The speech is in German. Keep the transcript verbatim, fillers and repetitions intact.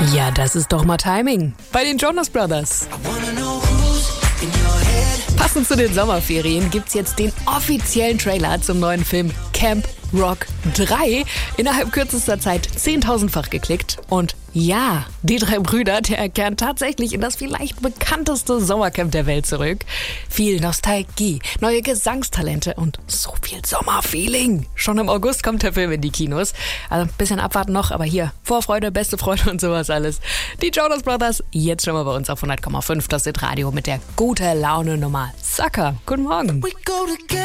Ja, das ist doch mal Timing bei den Jonas Brothers. Passend zu den Sommerferien gibt's jetzt den offiziellen Trailer zum neuen Film Camp Rock drei. Innerhalb kürzester Zeit zehntausendfach geklickt. Und ja, die drei Brüder, der kehren tatsächlich in das vielleicht bekannteste Sommercamp der Welt zurück. Viel Nostalgie, neue Gesangstalente und so viel Sommerfeeling. Schon im August kommt der Film in die Kinos. Also ein bisschen abwarten noch, aber hier, Vorfreude, beste Freude und sowas alles. Die Jonas Brothers, jetzt schon mal bei uns auf hundert Komma fünf, das ist Radio mit der gute Laune Nummer. Sucker, guten Morgen.